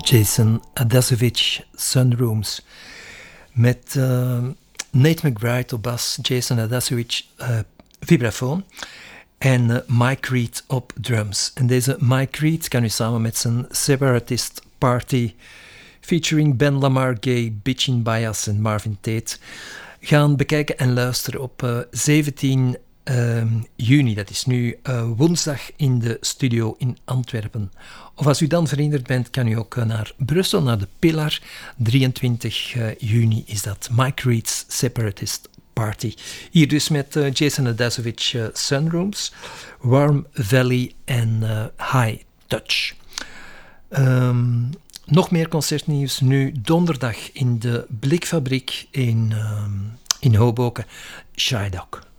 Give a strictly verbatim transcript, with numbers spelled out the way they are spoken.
Jason Adasovic, Sunrooms. Met uh, Nate McBride op bas, Jason Adasovic uh, vibrafoon en uh, Mike Reed op drums. En deze Mike Reed kan u samen met zijn Separatist Party featuring Ben Lamar Gay, Bitchin' Bias en Marvin Tate gaan bekijken en luisteren op uh, zeventien uh, juni. Dat is nu uh, woensdag in de studio in Antwerpen. Of als u dan verhinderd bent, kan u ook uh, naar Brussel, naar de Pillar. drieëntwintig juni is dat Mike Reed's Separatist Party. Hier dus met uh, Jason Adasovic, uh, Sunrooms, Warm Valley en uh, High Touch. Um, nog meer concertnieuws nu donderdag in de Blikfabriek in, um, in Hoboken. Shy Dog.